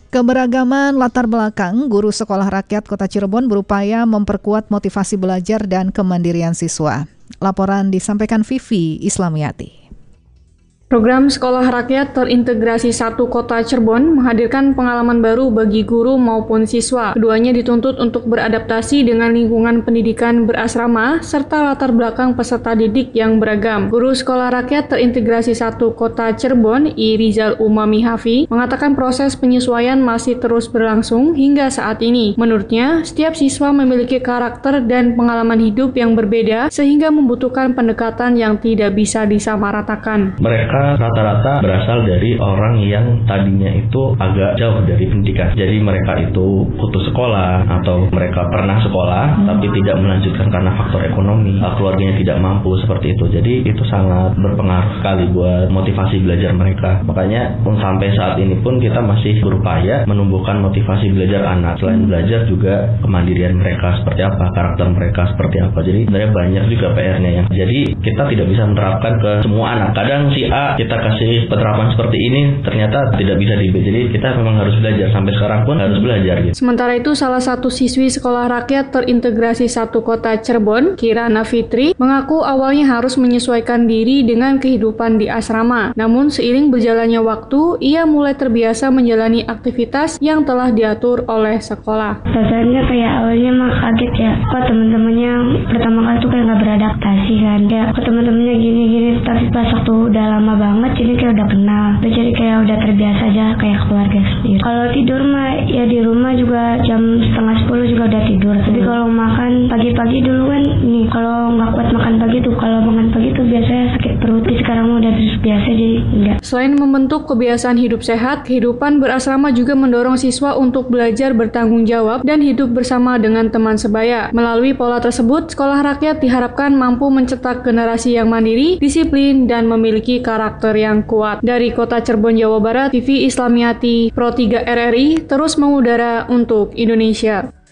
Keberagaman latar belakang guru sekolah rakyat Kota Cirebon berupaya memperkuat motivasi belajar dan kemandirian siswa. Laporan disampaikan Vivi Islamiyati. Program Sekolah Rakyat Terintegrasi 1 Kota Cirebon menghadirkan pengalaman baru bagi guru maupun siswa. Keduanya dituntut untuk beradaptasi dengan lingkungan pendidikan berasrama serta latar belakang peserta didik yang beragam. Guru Sekolah Rakyat Terintegrasi 1 Kota Cirebon, I. Rizal Umami Hafi, mengatakan proses penyesuaian masih terus berlangsung hingga saat ini. Menurutnya, setiap siswa memiliki karakter dan pengalaman hidup yang berbeda sehingga membutuhkan pendekatan yang tidak bisa disamaratakan. Mereka rata-rata berasal dari orang yang tadinya itu agak jauh dari pendidikan. Jadi mereka itu putus sekolah atau mereka pernah sekolah tapi tidak melanjutkan karena faktor ekonomi, keluarganya tidak mampu seperti itu. Jadi itu sangat berpengaruh sekali buat motivasi belajar mereka. Makanya sampai saat ini pun kita masih berupaya menumbuhkan motivasi belajar anak. Selain belajar juga kemandirian mereka seperti apa, karakter mereka seperti apa. Jadi sebenarnya banyak juga PR-nya ya. Jadi kita tidak bisa menerapkan ke semua anak. Kadang si A kita kasih penerapan seperti ini ternyata tidak bisa di B. Jadi kita memang harus belajar, sampai sekarang pun harus belajar gitu. Sementara itu salah satu siswi Sekolah Rakyat Terintegrasi 1 Kota Cirebon, Kirana Fitri, mengaku awalnya harus menyesuaikan diri dengan kehidupan di asrama. Namun seiring berjalannya waktu, ia mulai terbiasa menjalani aktivitas yang telah diatur oleh sekolah. Rasanya kayak awalnya mah kaget ya, kok teman-temannya pertama kali tuh kayak nggak beradaptasi kan, ya kok teman-temannya gini-gini, tapi pas waktu udah lama banget jadi kayak udah kenal, jadi kayak udah terbiasa aja kayak keluarga sendiri. Kalau tidur mah ya di rumah juga jam 9:30 juga udah tidur. Tapi kalau makan pagi-pagi dulu kan nih, kalau nggak kuat makan pagi tuh, kalau makan pagi tuh biasanya sakit perut. Sekarang udah terbiasa jadi enggak. Selain membentuk kebiasaan hidup sehat, kehidupan berasrama juga mendorong siswa untuk belajar bertanggung jawab dan hidup bersama dengan teman sebaya. Melalui pola tersebut, Sekolah Rakyat diharapkan mampu mencetak generasi yang mandiri, disiplin, dan memiliki karakter yang kuat. Dari Kota Cirebon, Jawa Barat, Vivi Islamiyati, Pro 3 RRI, terus mengudara untuk Indonesia.